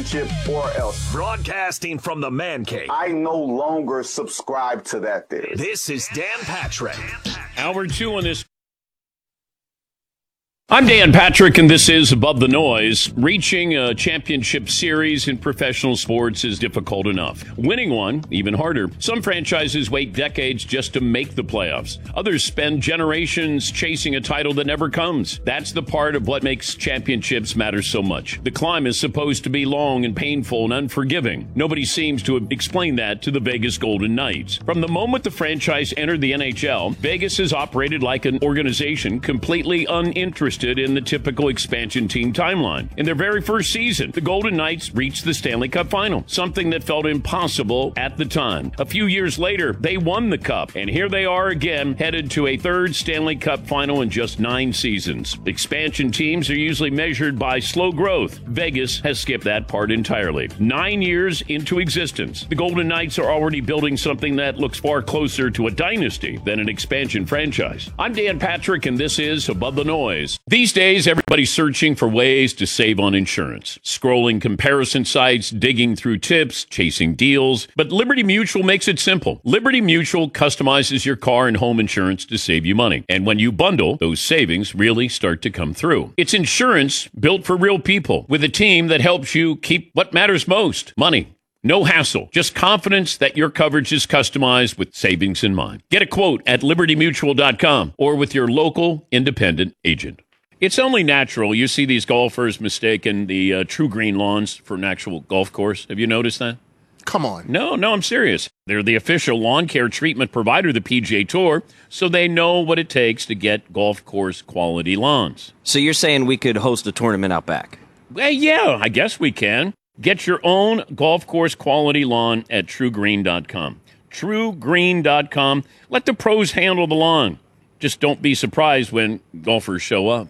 championship or else. Broadcasting from the Man Cave. I no longer subscribe to that theory. This is Dan Patrick. Hour 2 on this. I'm Dan Patrick, and this is Above the Noise. Reaching a championship series in professional sports is difficult enough. Winning one, even harder. Some franchises wait decades just to make the playoffs. Others spend generations chasing a title that never comes. That's the part of what makes championships matter so much. The climb is supposed to be long and painful and unforgiving. Nobody seems to have explained that to the Vegas Golden Knights. From the moment the franchise entered the NHL, Vegas has operated like an organization completely uninterested in the typical expansion team timeline. In their very first season, the Golden Knights reached the Stanley Cup final, something that felt impossible at the time. A few years later, they won the Cup, and here they are again, headed to a third Stanley Cup final in just 9 seasons. Expansion teams are usually measured by slow growth. Vegas has skipped that part entirely. 9 years into existence, the Golden Knights are already building something that looks far closer to a dynasty than an expansion franchise. I'm Dan Patrick, and this is Above the Noise. These days, everybody's searching for ways to save on insurance. Scrolling comparison sites, digging through tips, chasing deals. But Liberty Mutual makes it simple. Liberty Mutual customizes your car and home insurance to save you money. And when you bundle, those savings really start to come through. It's insurance built for real people with a team that helps you keep what matters most, money. No hassle, just confidence that your coverage is customized with savings in mind. Get a quote at libertymutual.com or with your local independent agent. It's only natural you see these golfers mistaking the True Green lawns for an actual golf course. Have you noticed that? Come on. No, I'm serious. They're the official lawn care treatment provider of the PGA Tour, so they know what it takes to get golf course quality lawns. So you're saying we could host a tournament out back? Well, yeah, I guess we can. Get your own golf course quality lawn at TrueGreen.com. TrueGreen.com. Let the pros handle the lawn. Just don't be surprised when golfers show up.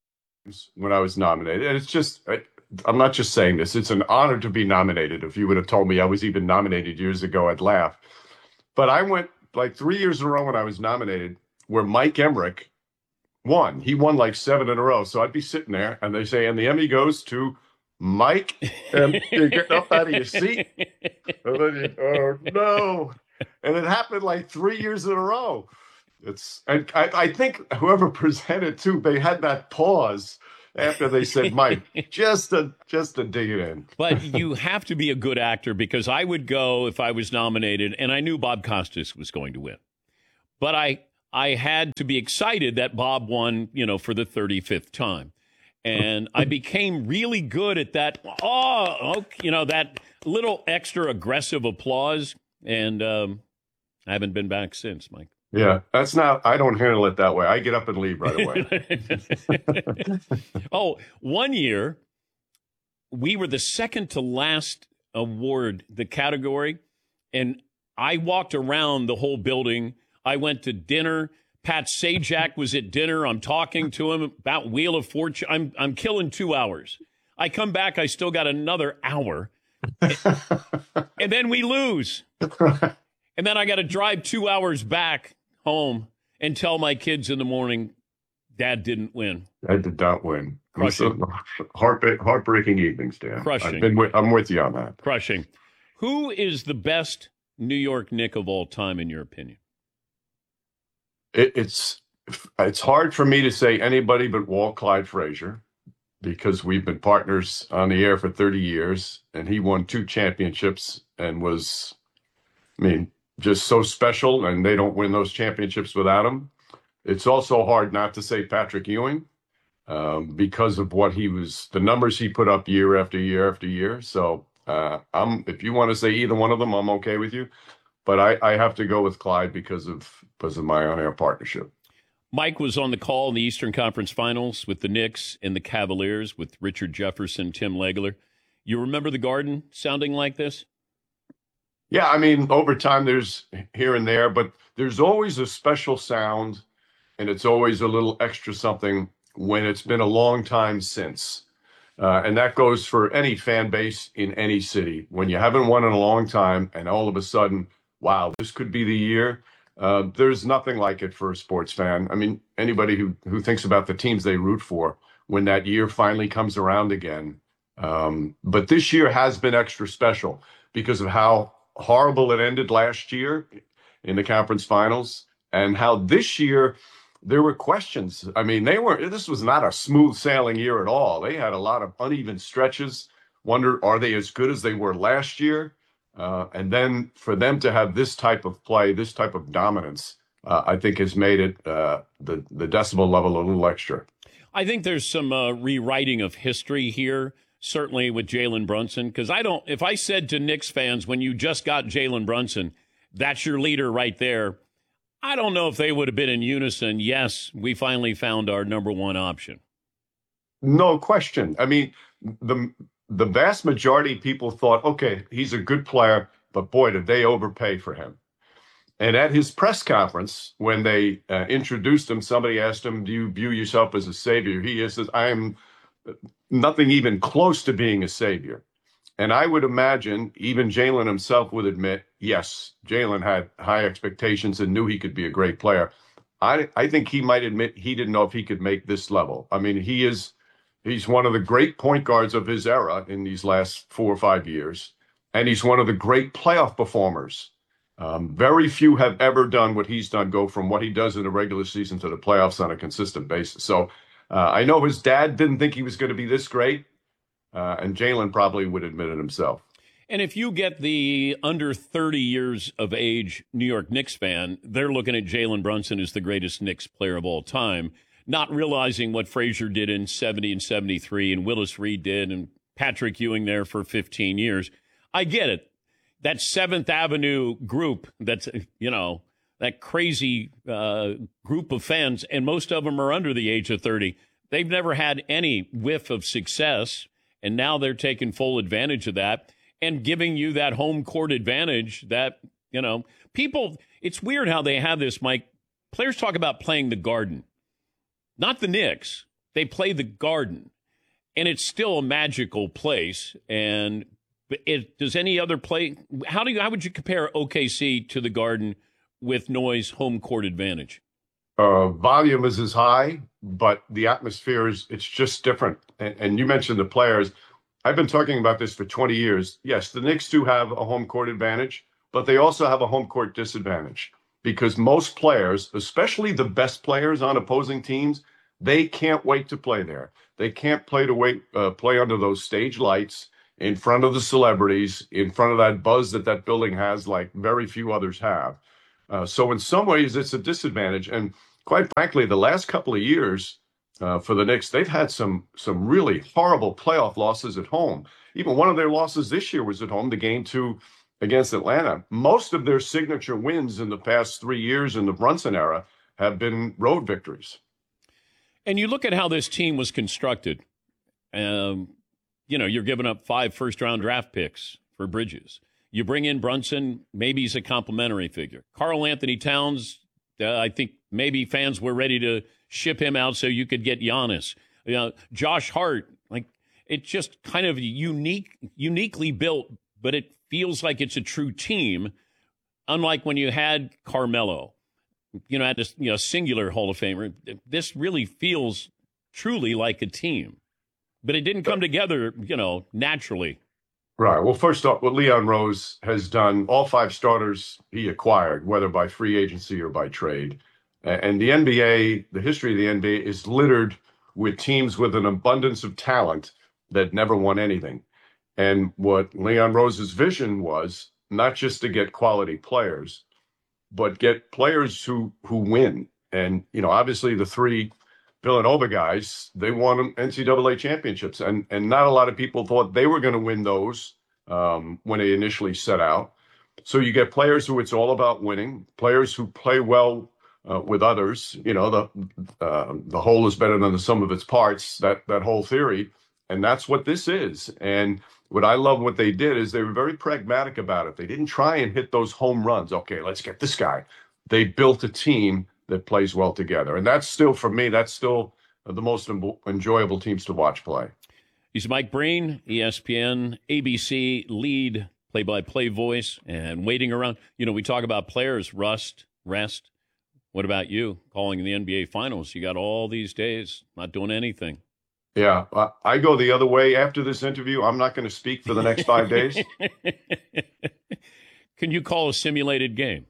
When I was nominated, and it's just, I'm not just saying this, it's an honor to be nominated. If you would have told me I was even nominated years ago, I'd laugh. But I went like 3 years in a row when I was nominated where Mike Emmerich won. He won like 7 in a row. So I'd be sitting there and they say, and the Emmy goes to Mike. And you're getting up out of your seat. And then you, oh no. And it happened like 3 years in a row. And I think whoever presented too, they had that pause after they said Mike, just to dig it in. But you have to be a good actor, because I would go if I was nominated, and I knew Bob Costas was going to win. But I had to be excited that Bob won, for the 35th time. And I became really good at that. That little extra aggressive applause. And I haven't been back since, Mike. Yeah, I don't handle it that way. I get up and leave right away. Oh, 1 year, we were the second to last award, the category, and I walked around the whole building. I went to dinner. Pat Sajak was at dinner. I'm talking to him about Wheel of Fortune. I'm killing 2 hours. I come back, I still got another hour, and then we lose. And then I got to drive 2 hours back home and tell my kids in the morning, Dad didn't win. I did not win. Crushing. Heartbreaking evenings, Dan. Crushing. I'm with you on that. Crushing. Who is the best New York Knick of all time, in your opinion? It's hard for me to say anybody but Walt Clyde Frazier, because we've been partners on the air for 30 years, and he won 2 championships and was, just so special, and they don't win those championships without him. It's also hard not to say Patrick Ewing because of the numbers he put up year after year after year. So if you want to say either one of them, I'm okay with you. But I have to go with Clyde because of my on-air partnership. Mike was on the call in the Eastern Conference Finals with the Knicks and the Cavaliers with Richard Jefferson, Tim Legler. You remember the Garden sounding like this? Yeah, over time there's here and there, but there's always a special sound, and it's always a little extra something when it's been a long time since. And that goes for any fan base in any city. When you haven't won in a long time and all of a sudden, wow, this could be the year. There's nothing like it for a sports fan. Anybody who thinks about the teams they root for, when that year finally comes around again, But this year has been extra special because of how horrible it ended last year in the conference finals, and how this year there were questions. I mean, this was not a smooth sailing year at all. They had a lot of uneven stretches. Wonder, are they as good as they were last year? And then for them to have this type of play, this type of dominance, I think has made it the decibel level a little extra. I think there's some rewriting of history here, certainly with Jalen Brunson, because if I said to Knicks fans when you just got Jalen Brunson, that's your leader right there, I don't know if they would have been in unison. Yes, we finally found our number one option. No question. I mean, the vast majority of people thought, okay, he's a good player, but boy, did they overpay for him. And at his press conference, when they introduced him, somebody asked him, do you view yourself as a savior? He says, I am nothing even close to being a savior. And I would imagine even Jalen himself would admit, yes, Jalen had high expectations and knew he could be a great player. I think he might admit he didn't know if he could make this level. I mean, he's one of the great point guards of his era in these last 4 or 5 years. And he's one of the great playoff performers. Very few have ever done what he's done, go from what he does in the regular season to the playoffs on a consistent basis. So I know his dad didn't think he was going to be this great. And Jalen probably would admit it himself. And if you get the under 30 years of age New York Knicks fan, they're looking at Jalen Brunson as the greatest Knicks player of all time, not realizing what Frazier did in 70 and 73 and Willis Reed did and Patrick Ewing there for 15 years. I get it. That 7th Avenue group, that's, that crazy group of fans, and most of them are under the age of 30. They've never had any whiff of success. And now they're taking full advantage of that and giving you that home court advantage that, people, it's weird how they have this, Mike. Players talk about playing the Garden, not the Knicks. They play the Garden, and it's still a magical place. And does any other play, how would you compare OKC to the Garden with Noy's home court advantage? Volume is as high, but the atmosphere it's just different. And you mentioned the players. I've been talking about this for 20 years. Yes, the Knicks do have a home court advantage, but they also have a home court disadvantage because most players, especially the best players on opposing teams, they can't wait to play there. They can't play under those stage lights in front of the celebrities, in front of that buzz that building has like very few others have. So in some ways, it's a disadvantage. And quite frankly, the last couple of years for the Knicks, they've had some really horrible playoff losses at home. Even one of their losses this year was at home, the game 2 against Atlanta. Most of their signature wins in the past 3 years in the Brunson era have been road victories. And you look at how this team was constructed. You're giving up 5 first-round draft picks for Bridges. You bring in Brunson, maybe he's a complimentary figure. Karl Anthony Towns, I think maybe fans were ready to ship him out so you could get Giannis. Josh Hart, it's just kind of uniquely built, but it feels like it's a true team, unlike when you had Carmelo, at this, singular Hall of Famer. This really feels truly like a team, but it didn't come together, naturally. Right. Well, first off, what Leon Rose has done, all 5 starters he acquired, whether by free agency or by trade. And the NBA, the history of the NBA is littered with teams with an abundance of talent that never won anything. And what Leon Rose's vision was not just to get quality players, but get players who win. And, obviously the 3 Villanova guys, they won NCAA championships. And not a lot of people thought they were going to win those when they initially set out. So you get players who it's all about winning, players who play well with others. The whole is better than the sum of its parts, that whole theory. And that's what this is. And what I love what they did is they were very pragmatic about it. They didn't try and hit those home runs. Okay, let's get this guy. They built a team that plays well together. And that's still, for me, that's still the most enjoyable teams to watch play. He's Mike Breen, ESPN, ABC lead play-by-play voice, and waiting around. We talk about players, rest. What about you calling the NBA Finals? You got all these days not doing anything. Yeah, I go the other way after this interview. I'm not going to speak for the next 5 days. Can you call a simulated game?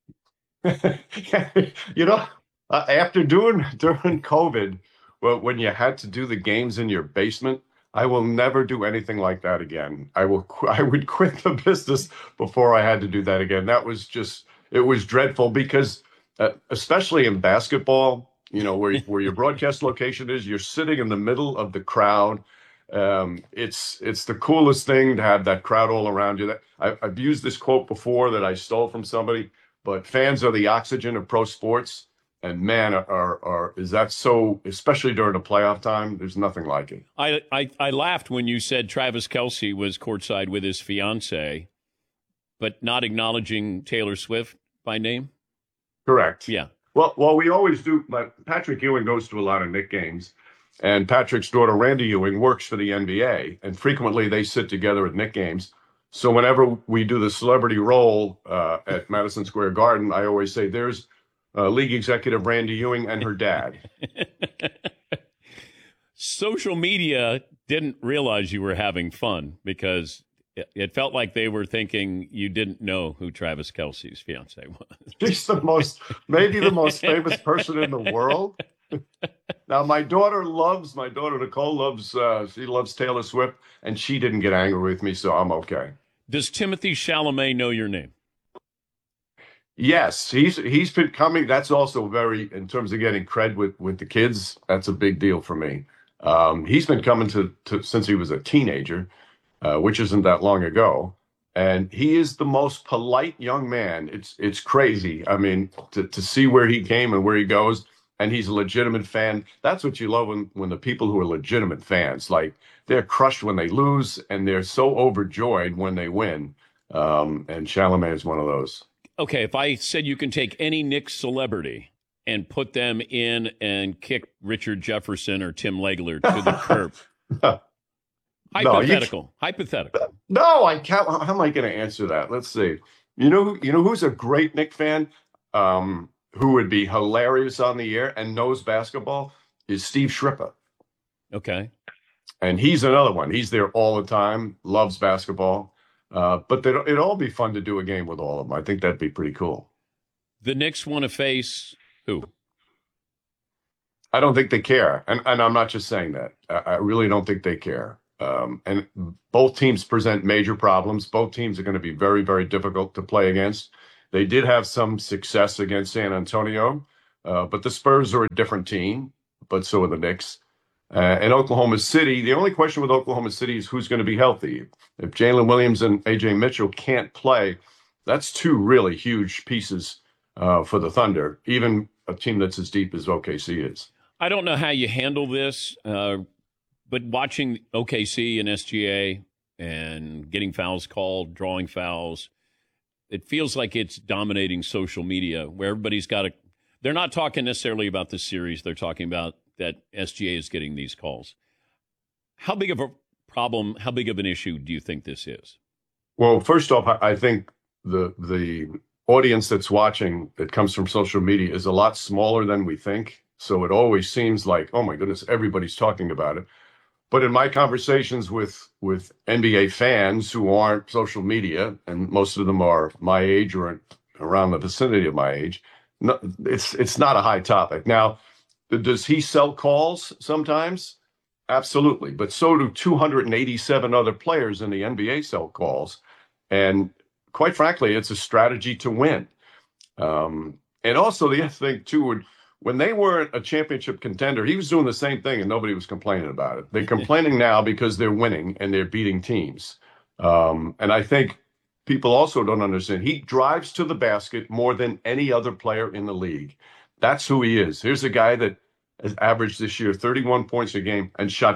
You know, after during COVID, well, when you had to do the games in your basement, I will never do anything like that again. I would quit the business before I had to do that again. That was just, it was dreadful because, especially in basketball, you know, where your broadcast location is, you're sitting in the middle of the crowd. It's the coolest thing to have that crowd all around you. I've used this quote before that I stole from somebody, but fans are the oxygen of pro sports. And man, is that so, especially during a playoff time, there's nothing like it. I laughed when you said Travis Kelce was courtside with his fiance, but not acknowledging Taylor Swift by name. Correct. Yeah. Well, we always do. But Patrick Ewing goes to a lot of Knick games, and Patrick's daughter, Randy Ewing, works for the NBA, and frequently they sit together at Knick games. So whenever we do the celebrity roll at Madison Square Garden, I always say there's league executive Randy Ewing and her dad. Social media didn't realize you were having fun because it felt like they were thinking you didn't know who Travis Kelce's fiance was. She's maybe the most famous person in the world. Now, my daughter Nicole loves Taylor Swift, and she didn't get angry with me, so I'm okay. Does Timothée Chalamet know your name? Yes, he's been coming. That's also very, in terms of getting cred with the kids, that's a big deal for me. He's been coming to since he was a teenager, which isn't that long ago. And he is the most polite young man. It's crazy. I mean, to see where he came and where he goes, and he's a legitimate fan. That's what you love when the people who are legitimate fans, like they're crushed when they lose and they're so overjoyed when they win. And Chalamet is one of those. Okay, if I said you can take any Knicks celebrity and put them in and kick Richard Jefferson or Tim Legler to the curb. Hypothetical. No, I can't. How am I going to answer that? Let's see. You know who's a great Knicks fan, who would be hilarious on the air and knows basketball is Steve Shripper. Okay. And he's another one. He's there all the time, loves basketball. But it'd all be fun to do a game with all of them. I think that'd be pretty cool. The Knicks want to face who? I don't think they care. And I'm not just saying that. I really don't think they care. And both teams present major problems. Both teams are going to be very, very difficult to play against. They did have some success against San Antonio, but the Spurs are a different team, but so are the Knicks. And Oklahoma City, the only question with Oklahoma City is who's going to be healthy. If Jalen Williams and A.J. Mitchell can't play, that's two really huge pieces for the Thunder, even a team that's as deep as OKC is. I don't know how you handle this, but watching OKC and SGA and getting fouls called, drawing fouls, it feels like it's dominating social media where everybody's got a – they're not talking necessarily about the series. They're talking about that SGA is getting these calls. How big of a problem, how big of an issue do you think this is? Well, first off, I think the audience that's watching that comes from social media is a lot smaller than we think. So it always seems like, oh my goodness, everybody's talking about it. But in my conversations with NBA fans who aren't social media, and most of them are my age or around the vicinity of my age, no, it's not a high topic. Now, does he sell calls sometimes? Absolutely. But so do 287 other players in the NBA sell calls. And quite frankly, it's a strategy to win. And also the other thing, too, when they weren't a championship contender, he was doing the same thing and nobody was complaining about it. They're complaining now because they're winning and they're beating teams. And I think people also don't understand. He drives to the basket more than any other player in the league. That's who he is. Here's a guy that has averaged this year 31 points a game and shot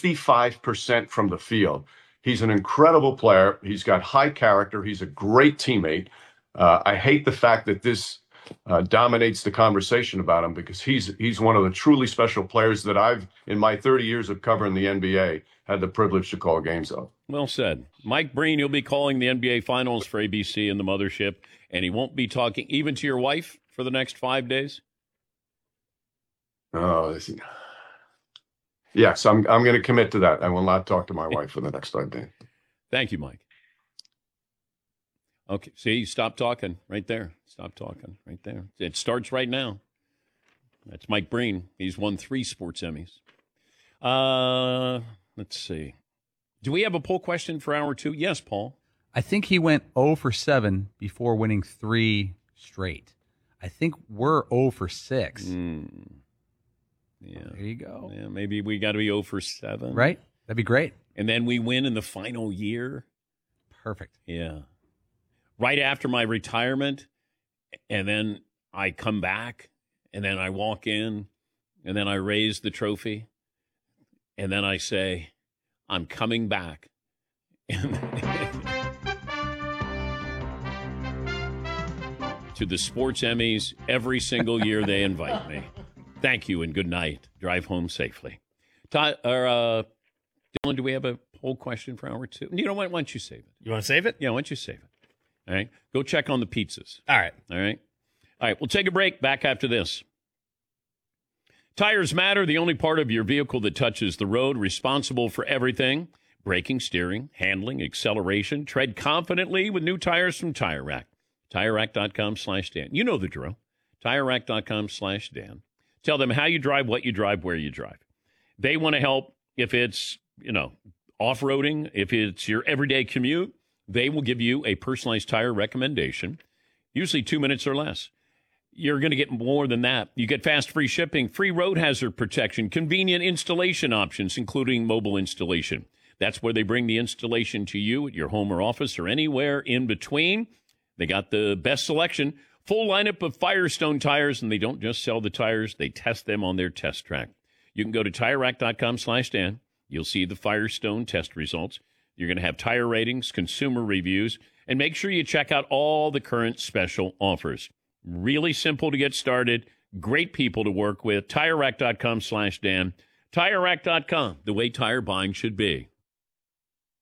55% from the field. He's an incredible player. He's got high character. He's a great teammate. I hate the fact that this dominates the conversation about him because he's one of the truly special players that I've, in my 30 years of covering the NBA, had the privilege to call games of. Well said. Mike Breen, you'll be calling the NBA Finals for ABC and the Mothership, and he won't be talking even to your wife for the next 5 days? Oh, Yes, I'm going to commit to that. I will not talk to my wife for the next time, Dan. Thank you, Mike. Okay, see, stop talking right there. Stop talking right there. It starts right now. That's Mike Breen. He's won 3 sports Emmys. Let's see. Do we have a poll question for hour 2? Yes, Paul. I think he went 0 for 7 before winning 3 straight. I think we're 0 for 6. Yeah. There you go. Yeah, maybe we got to be 0 for 7. Right? That'd be great. And then we win in the final year. Perfect. Yeah. Right after my retirement, and then I come back, and then I walk in, and then I raise the trophy, and then I say, I'm coming back. To the Sports Emmys every single year they invite me. Thank you and good night. Drive home safely. Dylan, do we have a poll question for hour 2? You know what? Why don't you save it? You want to save it? Yeah, why don't you save it? All right. Go check on the pizzas. All right. All right. All right. We'll take a break. Back after this. Tires matter. The only part of your vehicle that touches the road, responsible for everything. Braking, steering, handling, acceleration. Tread confidently with new tires from Tire Rack. TireRack.com/Dan. You know the drill. TireRack.com/Dan. Tell them how you drive, what you drive, where you drive. They want to help if it's, off-roading, if it's your everyday commute. They will give you a personalized tire recommendation, usually 2 minutes or less. You're going to get more than that. You get fast, free shipping, free road hazard protection, convenient installation options, including mobile installation. That's where they bring the installation to you at your home or office or anywhere in between. They got the best selection, full lineup of Firestone tires, and they don't just sell the tires. They test them on their test track. You can go to TireRack.com/Dan. You'll see the Firestone test results. You're going to have tire ratings, consumer reviews, and make sure you check out all the current special offers. Really simple to get started. Great people to work with. TireRack.com/Dan. TireRack.com, the way tire buying should be.